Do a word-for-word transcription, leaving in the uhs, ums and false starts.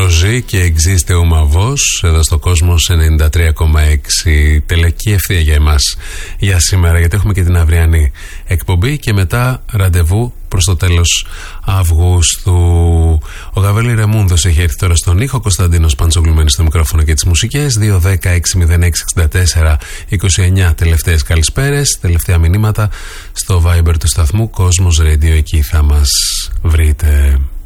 το ζει και εξίστε ο Μαβός εδώ στο Κόσμος ενενήντα τρία κόμμα έξι. Τελική ευθεία για εμάς για σήμερα, γιατί έχουμε και την αυριανή εκπομπή και μετά ραντεβού προς το τέλος Αυγούστου. Ο Γαβέλη Ρεμούνδος έχει έρθει τώρα στον ήχο, Κωνσταντίνος Παντσογλουμένης στο μικρόφωνο και τις μουσικές. Δύο δέκα έξι μηδέν έξι εξήντα τέσσερα είκοσι εννιά τελευταίες καλησπέρες, τελευταία μηνύματα στο Viber του σταθμού Κόσμος Radio, εκεί θα μας βρείτε.